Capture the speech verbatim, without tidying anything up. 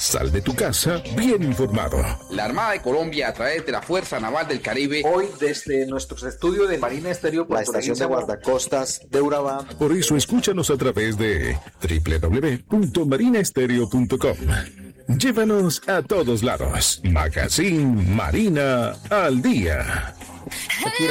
Sal de tu casa bien informado. La Armada de Colombia, a través de la Fuerza Naval del Caribe, hoy desde nuestros estudios de Marina Estéreo, la estación de guardacostas de Urabá. Por eso escúchanos a través de doble u doble u doble u punto marina estéreo punto com. Llévanos a todos lados. Magazine Marina al día.